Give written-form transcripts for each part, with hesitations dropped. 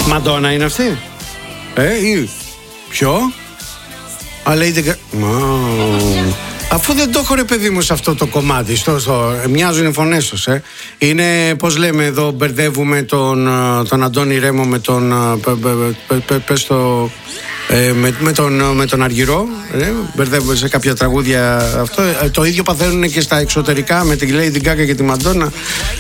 Μαντόνα είναι αυτή? Ή ποιο? Lady Gaga. Αφού δεν το έχω ρε παιδί μου σε αυτό το κομμάτι, μοιάζουν οι φωνές τους. Είναι, πώς λέμε εδώ, μπερδεύουμε τον Αντώνη Ρέμο με τον πες το, με τον Αργυρό. Μπερδεύουμε σε κάποια τραγούδια αυτό. Το ίδιο παθαίνουν και στα εξωτερικά με την Lady Gaga και τη Μαντόνα.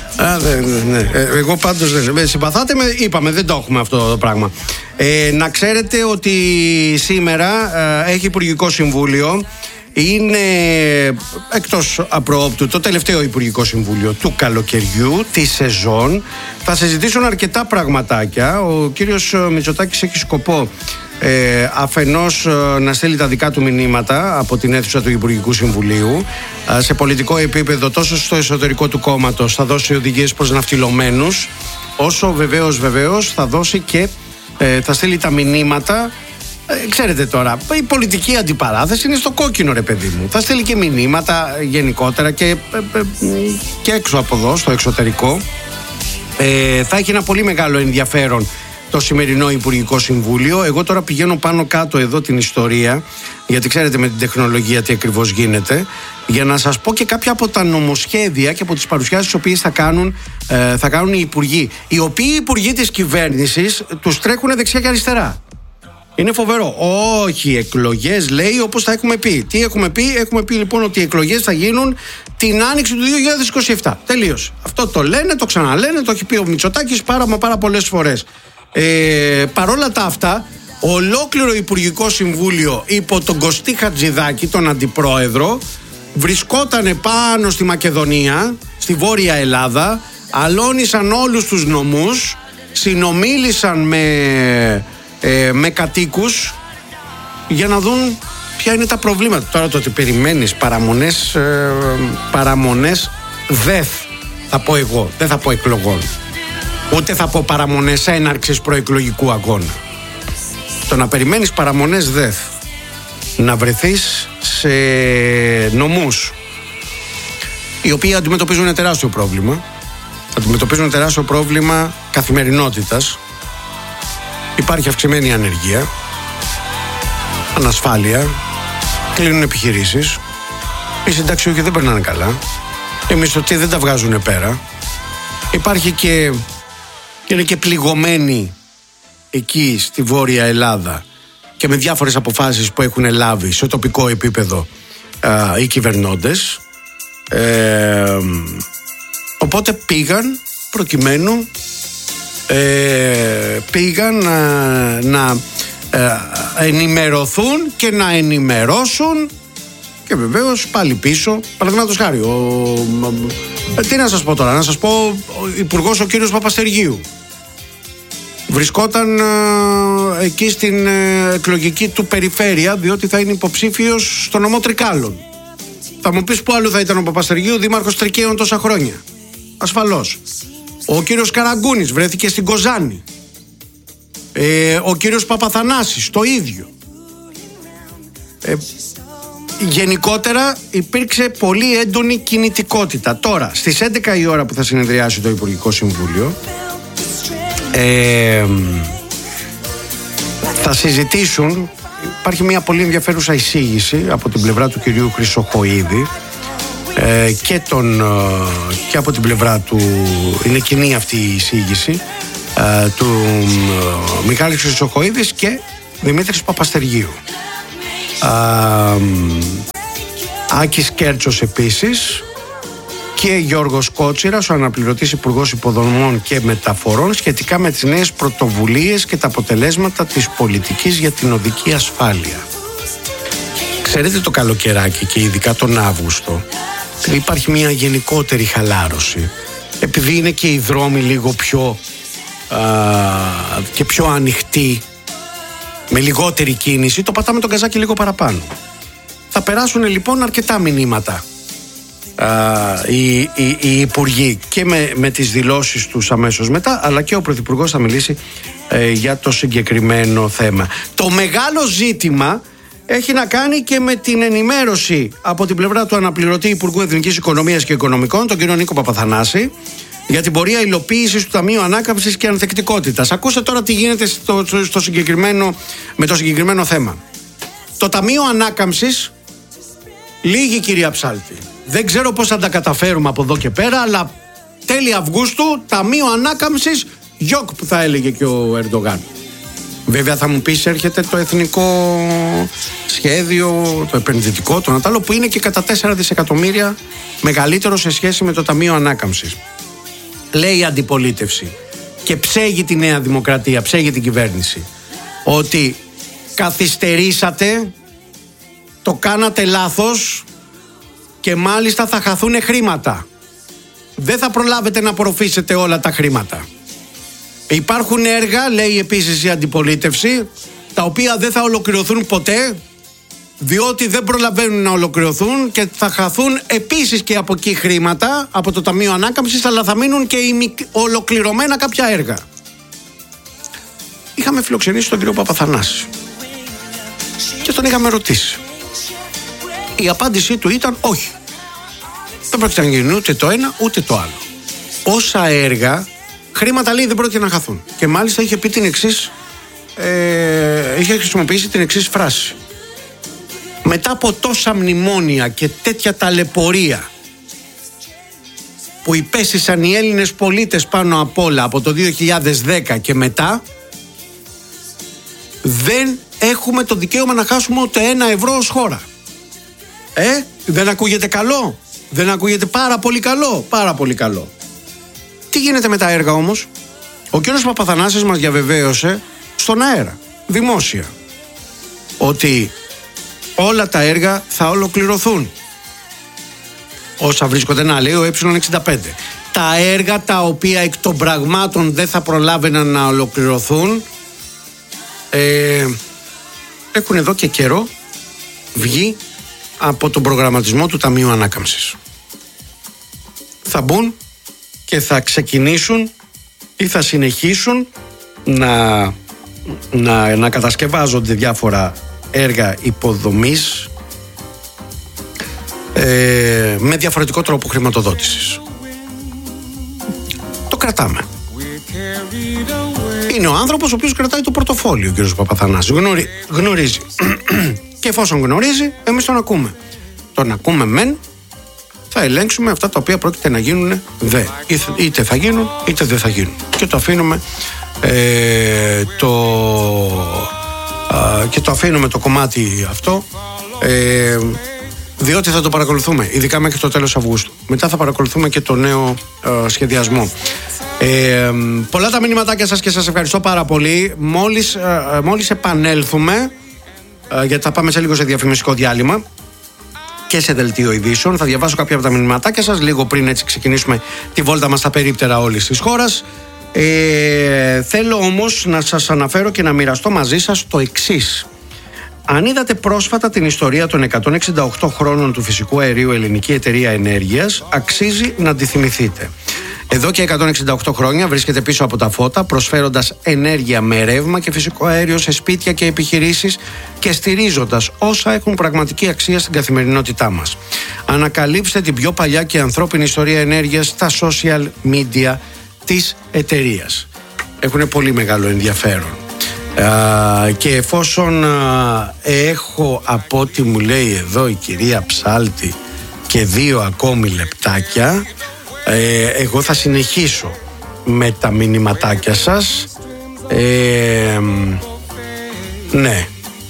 Εγώ πάντως συμπαθάτε με, είπαμε, δεν το έχουμε αυτό το πράγμα. Να ξέρετε ότι σήμερα έχει Υπουργικό Συμβούλιο. Είναι εκτός απροόπτου το τελευταίο Υπουργικό Συμβούλιο του καλοκαιριού, τη σεζόν. Θα συζητήσουν αρκετά πραγματάκια. Ο κύριος Μητσοτάκης έχει σκοπό αφενός να στείλει τα δικά του μηνύματα από την αίθουσα του Υπουργικού Συμβουλίου. Σε πολιτικό επίπεδο, τόσο στο εσωτερικό του κόμματος θα δώσει οδηγίες προς ναυτιλωμένους, όσο βεβαίως θα δώσει και θα στείλει τα μηνύματα. Ξέρετε τώρα, η πολιτική αντιπαράθεση είναι στο κόκκινο ρε παιδί μου. Θα στείλει και μηνύματα γενικότερα και έξω από εδώ, στο εξωτερικό. Θα έχει ένα πολύ μεγάλο ενδιαφέρον το σημερινό Υπουργικό Συμβούλιο. Εγώ τώρα πηγαίνω πάνω κάτω εδώ την ιστορία, γιατί ξέρετε με την τεχνολογία τι ακριβώς γίνεται, για να σας πω και κάποια από τα νομοσχέδια και από τις παρουσιάσεις τις οποίες θα κάνουν οι υπουργοί. Οι οποίοι υπουργοί της κυβέρνησης τους τρέχουν δεξιά και αριστερά. Είναι φοβερό. Όχι, εκλογές λέει, όπως τα έχουμε πει. Τι έχουμε πει? Έχουμε πει λοιπόν ότι οι εκλογές θα γίνουν την άνοιξη του 2027. Τελείωσε. Αυτό το λένε, το ξαναλένε, το έχει πει ο Μητσοτάκης πάρα πολλές φορές. Παρόλα τα αυτά, ολόκληρο Υπουργικό Συμβούλιο υπό τον Κωστή Χατζηδάκη, τον αντιπρόεδρο, βρισκότανε πάνω στη Μακεδονία, στη Βόρεια Ελλάδα, αλώνησαν όλους τους νομούς, συνομίλησαν με κατοίκους για να δουν ποια είναι τα προβλήματα. Τώρα το ότι περιμένεις παραμονές θα πω εγώ, δεν θα πω εκλογών, ούτε θα πω παραμονές έναρξης προεκλογικού αγώνα. Το να περιμένεις παραμονές να βρεθείς σε νομούς οι οποίοι αντιμετωπίζουν τεράστιο πρόβλημα καθημερινότητας. Υπάρχει αυξημένη ανεργία, ανασφάλεια, κλείνουν επιχειρήσεις, οι συνταξιούχοι δεν περνάνε καλά, οι μισθωτοί δεν τα βγάζουν πέρα. Υπάρχει και είναι και πληγωμένοι εκεί στη Βόρεια Ελλάδα και με διάφορες αποφάσεις που έχουν λάβει σε τοπικό επίπεδο οι κυβερνώντες. Οπότε πήγαν προκειμένου να ενημερωθούν και να ενημερώσουν. Και βεβαίως πάλι πίσω, παραδείγματος χάρη, τι να σας πω τώρα, να σας πω, ο υπουργός ο κύριος Παπαστεργίου βρισκόταν εκεί στην εκλογική του περιφέρεια, διότι θα είναι υποψήφιος στο νομό Τρικάλων. Θα μου πεις πού άλλο θα ήταν ο Παπαστεργίου, δήμαρχος Τρικαίων τόσα χρόνια? Ασφαλώς. Ο κύριος Καραγκούνης βρέθηκε στην Κοζάνη. Ο κύριος Παπαθανάσης το ίδιο. Γενικότερα υπήρξε πολύ έντονη κινητικότητα. Τώρα στις 11 η ώρα που θα συνεδριάσει το Υπουργικό Συμβούλιο, θα συζητήσουν. Υπάρχει μια πολύ ενδιαφέρουσα εισήγηση από την πλευρά του κυρίου Χρυσοχοΐδη και από την πλευρά του, είναι κοινή αυτή η εισήγηση, του Μιχάλη Χρυσοχοΐδης και Δημήτρης Παπαστεργίου. Άκης Κέρτσος επίσης και Γιώργος Κότσιρας, ο αναπληρωτής Υπουργός Υποδομών και Μεταφορών, σχετικά με τις νέες πρωτοβουλίες και τα αποτελέσματα της πολιτικής για την οδική ασφάλεια. Ξέρετε, το καλοκαιράκι και ειδικά τον Αύγουστο υπάρχει μια γενικότερη χαλάρωση, επειδή είναι και οι δρόμοι λίγο πιο ανοιχτοί, με λιγότερη κίνηση, το πατάμε τον καζάκι λίγο παραπάνω. Θα περάσουν λοιπόν αρκετά μηνύματα οι υπουργοί και με τις δηλώσεις τους αμέσως μετά, αλλά και ο Πρωθυπουργός θα μιλήσει για το συγκεκριμένο θέμα. Το μεγάλο ζήτημα έχει να κάνει και με την ενημέρωση από την πλευρά του αναπληρωτή Υπουργού Εθνικής Οικονομίας και Οικονομικών, τον κύριο Νίκο Παπαθανάση, για την πορεία υλοποίησης του Ταμείου Ανάκαμψης και Ανθεκτικότητας. Ακούστε τώρα τι γίνεται με το συγκεκριμένο θέμα. Το Ταμείο Ανάκαμψης λύγει, κυρία Ψάλτη. Δεν ξέρω πώς θα τα καταφέρουμε από εδώ και πέρα, αλλά τέλη Αυγούστου Ταμείο Ανάκαμψης, γιοκ που θα έλεγε και ο Ερντογάν. Βέβαια θα μου πεις έρχεται το εθνικό σχέδιο, το επενδυτικό, το Νατάλο, που είναι και κατά 4 δισεκατομμύρια μεγαλύτερο σε σχέση με το Ταμείο Ανάκαμψης. Λέει η αντιπολίτευση και ψέγει τη Νέα Δημοκρατία, ψέγει την κυβέρνηση, ότι καθυστερήσατε, το κάνατε λάθος και μάλιστα θα χαθούν χρήματα. Δεν θα προλάβετε να απορροφήσετε όλα τα χρήματα. Υπάρχουν έργα, λέει επίσης η αντιπολίτευση, τα οποία δεν θα ολοκληρωθούν ποτέ, διότι δεν προλαβαίνουν να ολοκληρωθούν και θα χαθούν επίσης και από εκεί χρήματα, από το Ταμείο Ανάκαμψης, αλλά θα μείνουν και ολοκληρωμένα κάποια έργα. Είχαμε φιλοξενήσει τον κύριο Παπαθανάση και τον είχαμε ρωτήσει. Η απάντησή του ήταν όχι. Δεν πρόκειται να γίνει ούτε το ένα ούτε το άλλο. Όσα έργα, χρήματα λέει δεν πρόκειται να χαθούν. Και μάλιστα είχε πει την εξής, είχε χρησιμοποιήσει την εξής φράση. Μετά από τόσα μνημόνια και τέτοια ταλαιπωρία που υπέστησαν οι Έλληνες πολίτες πάνω απ' όλα από το 2010 και μετά, δεν έχουμε το δικαίωμα να χάσουμε ούτε 1 ευρώ ως χώρα. Δεν ακούγεται καλό? Δεν ακούγεται πάρα πολύ καλό? Πάρα πολύ καλό. Τι γίνεται με τα έργα όμως? Ο κύριος Παπαθανάσης μας διαβεβαίωσε στον αέρα, δημόσια, ότι όλα τα έργα θα ολοκληρωθούν. Όσα βρίσκονται, να λέει ο Ε65. Τα έργα τα οποία εκ των πραγμάτων δεν θα προλάβαιναν να ολοκληρωθούν, έχουν εδώ και καιρό βγει από τον προγραμματισμό του Ταμείου Ανάκαμψης. Θα μπουν και θα ξεκινήσουν ή θα συνεχίσουν να κατασκευάζονται διάφορα έργα υποδομής με διαφορετικό τρόπο χρηματοδότησης. Το κρατάμε. Είναι ο άνθρωπος ο οποίος κρατάει το πορτοφόλιο, ο κ. Παπαθανάση. Γνωρίζει. Και εφόσον γνωρίζει, εμείς τον ακούμε. Τον ακούμε μεν, θα ελέγξουμε αυτά τα οποία πρόκειται να γίνουν δε. Είτε θα γίνουν, είτε δεν θα γίνουν. Και το αφήνουμε και το αφήνουμε το κομμάτι αυτό, διότι θα το παρακολουθούμε, ειδικά μέχρι το τέλος Αυγούστου. Μετά θα παρακολουθούμε και το νέο σχεδιασμό. Πολλά τα μηνυματάκια σας και σας ευχαριστώ πάρα πολύ. Μόλις επανέλθουμε, γιατί θα πάμε σε λίγο σε διαφημιστικό διάλειμμα και σε δελτίο ειδήσεων, θα διαβάσω κάποια από τα μηνυματάκια σας λίγο πριν έτσι ξεκινήσουμε τη βόλτα μας στα περίπτερα όλης της χώρας. Θέλω όμως να σας αναφέρω και να μοιραστώ μαζί σας το εξής. Αν είδατε πρόσφατα την ιστορία των 168 χρόνων του φυσικού αερίου Ελληνική Εταιρεία Ενέργειας, αξίζει να τη θυμηθείτε. Εδώ και 168 χρόνια βρίσκεται πίσω από τα φώτα, προσφέροντας ενέργεια με ρεύμα και φυσικό αέριο σε σπίτια και επιχειρήσεις και στηρίζοντας όσα έχουν πραγματική αξία στην καθημερινότητά μας. Ανακαλύψτε την πιο παλιά και ανθρώπινη ιστορία ενέργειας στα social media της εταιρείας. Έχουν πολύ μεγάλο ενδιαφέρον. Και εφόσον έχω, από ό,τι μου λέει εδώ η κυρία Ψάλτη, και 2 ακόμη λεπτάκια, εγώ θα συνεχίσω με τα μηνυματάκια σας. Ναι.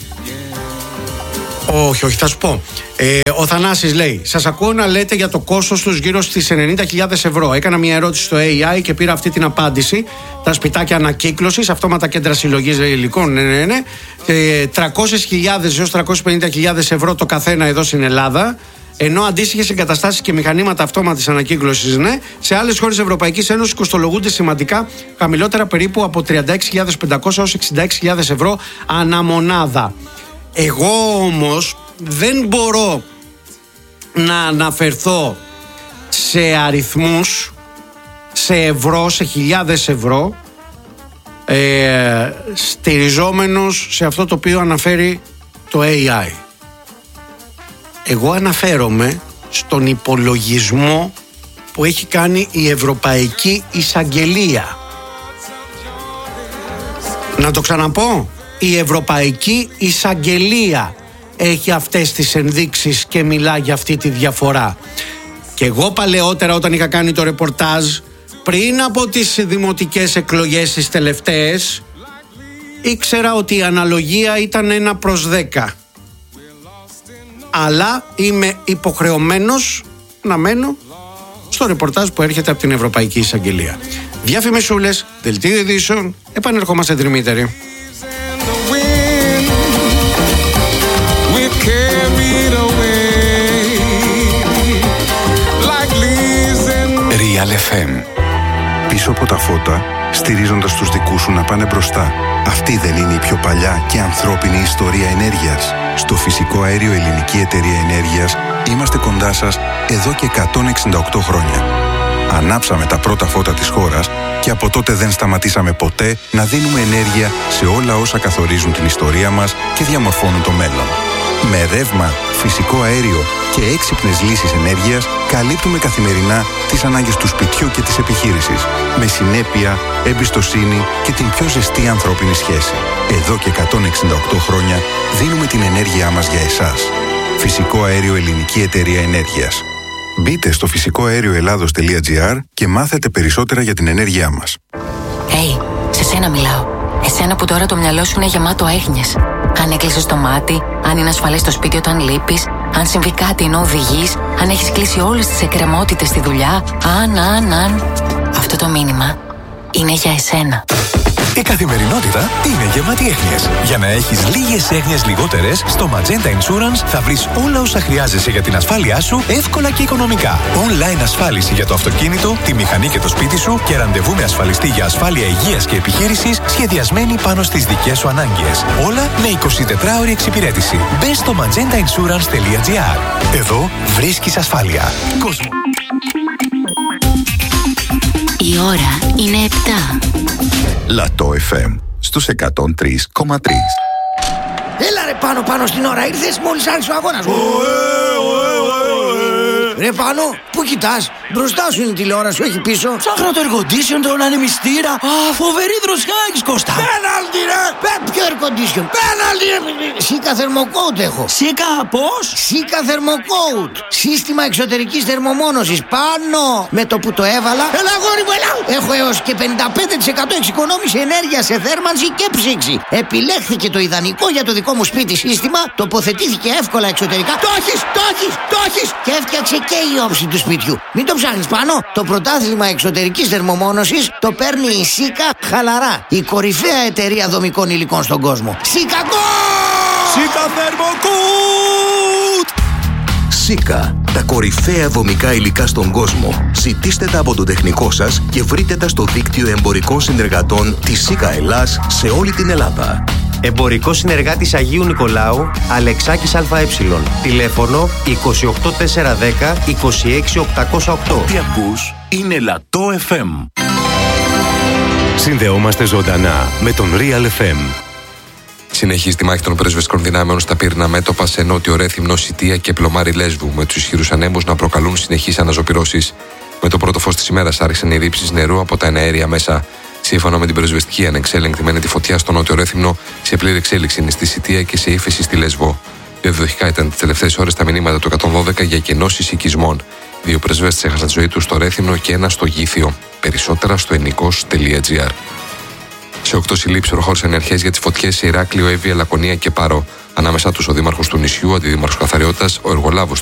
Όχι, θα σου πω. Ο Θανάσης λέει: σας ακούω να λέτε για το κόστος τους γύρω στις 90.000 ευρώ. Έκανα μια ερώτηση στο AI και πήρα αυτή την απάντηση. Τα σπιτάκια ανακύκλωσης, αυτόματα κέντρα συλλογής υλικών, ναι. 300.000 έως 350.000 ευρώ το καθένα εδώ στην Ελλάδα. Ενώ αντίστοιχες εγκαταστάσεις και μηχανήματα αυτόματης ανακύκλωσης, ναι, σε άλλες χώρες Ευρωπαϊκής Ένωσης κοστολογούνται σημαντικά χαμηλότερα, περίπου από 36.500 έως 66.000 ευρώ αναμονάδα. Εγώ όμως δεν μπορώ να αναφερθώ σε αριθμούς, σε ευρώ, σε χιλιάδες ευρώ, στηριζόμενος σε αυτό το οποίο αναφέρει το AI. Εγώ αναφέρομαι στον υπολογισμό που έχει κάνει η Ευρωπαϊκή Εισαγγελία. Να το ξαναπώ. Η Ευρωπαϊκή Εισαγγελία έχει αυτές τις ενδείξεις και μιλά για αυτή τη διαφορά. Και εγώ παλαιότερα, όταν είχα κάνει το ρεπορτάζ πριν από τις δημοτικές εκλογές τις τελευταίες, ήξερα ότι η αναλογία ήταν 1/10. Αλλά είμαι υποχρεωμένος να μένω στο ρεπορτάζ που έρχεται από την Ευρωπαϊκή Εισαγγελία. Διαφημισούλες, δελτίο ειδήσεων, επανερχόμαστε τριμήτεροι. Real FM. Πίσω από τα φώτα, στηρίζοντας τους δικούς σου να πάνε μπροστά. Αυτή δεν είναι η πιο παλιά και ανθρώπινη ιστορία ενέργειας? Στο Φυσικό Αέριο Ελληνική Εταιρεία Ενέργειας είμαστε κοντά σας εδώ και 168 χρόνια. Ανάψαμε τα πρώτα φώτα της χώρας και από τότε δεν σταματήσαμε ποτέ να δίνουμε ενέργεια σε όλα όσα καθορίζουν την ιστορία μας και διαμορφώνουν το μέλλον. Με ρεύμα, φυσικό αέριο και έξυπνες λύσεις ενέργειας καλύπτουμε καθημερινά τις ανάγκες του σπιτιού και της επιχείρησης. Με συνέπεια, εμπιστοσύνη και την πιο ζεστή ανθρώπινη σχέση. Εδώ και 168 χρόνια δίνουμε την ενέργειά μας για εσάς. Φυσικό Αέριο Ελληνική Εταιρεία Ενέργειας. Μπείτε στο φυσικοαέρioελλάδος.gr και μάθετε περισσότερα για την ενέργειά μας. Hey, σε σένα μιλάω. Εσένα που τώρα το μυαλό σου είναι γεμάτο έγνοιες. Αν έκλεισες το μάτι, αν είναι ασφαλές το σπίτι όταν λείπεις, αν συμβεί κάτι ενώ οδηγείς, αν έχεις κλείσει όλες τις εκκρεμότητες στη δουλειά, αν. Αυτό το μήνυμα είναι για εσένα. Η καθημερινότητα είναι γεμάτη έγνοιες. Για να έχεις λίγες έγνοιες λιγότερες, στο Magenta Insurance θα βρεις όλα όσα χρειάζεσαι για την ασφάλειά σου εύκολα και οικονομικά. Online ασφάλιση για το αυτοκίνητο, τη μηχανή και το σπίτι σου και ραντεβού με ασφαλιστή για ασφάλεια υγείας και επιχείρησης σχεδιασμένη πάνω στις δικές σου ανάγκες. Όλα με 24ωρη εξυπηρέτηση. Μπες στο magentainsurance.gr. Εδώ βρίσκεις ασφάλεια. Κόσμο. Η ώρα είναι 7. Λατό FM στους 103,3. Έλα ρε πάνω στην ώρα, ήρθες μόλις άρχισε ο αγώνας. Ρε πάνω, πού κοιτάς? Μπροστά σου είναι η τηλεόραση, όχι πίσω. Ψάχνω το air condition, το ανεμιστήρα. Φοβερή δροσιά έχεις, Κώστα. Πέναλτι ρε! Ποιο air condition? Πέναλτι ρε! Σίκα θερμοκόουτ έχω. Σίκα πώς? Σίκα θερμοκόουτ. Σύστημα εξωτερικής θερμομόνωσης. Πάνω! Με το που το έβαλα. Έλα γόρι μου, έλα! Έχω έως και 55% εξοικονόμηση ενέργεια σε θέρμανση και ψήξη. Επιλέχθηκε το ιδανικό για το δικό μου σπίτι σύστημα. Τοποθετήθηκε εύκολα εξωτερικά. Το έχεις! Και έφτιαξε και η όψη του σπιτιού. Μην το ψάχνεις πάνω. Το πρωτάθλημα εξωτερικής θερμομόνωσης το παίρνει η Σίκα χαλαρά. Η κορυφαία εταιρεία δομικών υλικών στον κόσμο. Σίκα Θερμοκούτ! Σίκα, τα κορυφαία δομικά υλικά στον κόσμο. Ζητήστε τα από τον τεχνικό σας και βρείτε τα στο δίκτυο εμπορικών συνεργατών της Σίκα Ελλάς σε όλη την Ελλάδα. Εμπορικό συνεργάτης Αγίου Νικολάου, Αλεξάκης ΑΕ. Τηλέφωνο 28410 26808. Τι ακούς είναι Λατό FM. Συνδεόμαστε ζωντανά με τον Real FM. Συνεχίζει τη μάχη των πρεσβευτικών δυνάμεων στα πύρνα μέτωπα σε νότιο Ρέθυμνο, Σιτία και Πλωμάρι Λέσβου, με τους ισχυρούς ανέμους να προκαλούν συνεχείς αναζωπυρώσεις. Με το πρώτο φως της ημέρας άρχισαν οι ρήψεις νερού από τα εναέρια μέσα. Σύμφωνα με την πρεσβευτική, ανεξέλεγκτη μένει τη φωτιά στο νότιο Ρέθυμνο, σε πλήρη εξέλιξη είναι στη Σιτία και σε ύφεση στη Λέσβο. Διαδοχικά ήταν τις τελευταίες ώρες τα μηνύματα του 112 για κενώσεις οικισμών. 2 πρεσβέστες έχασαν τη ζωή τους στο Ρέθυμνο και 1 στο Γήθιο. Περισσότερα στο ενικός.gr. Σε 8 συλλήψεις προχώρησαν οι αρχές για τις φωτιές σε Ηράκλειο, Εύβοια, Λακωνία και Πάρο. Ανάμεσά τους ο δήμαρχος του νησιού, αντιδήμαρχος καθαριότητας, ο εργολάβος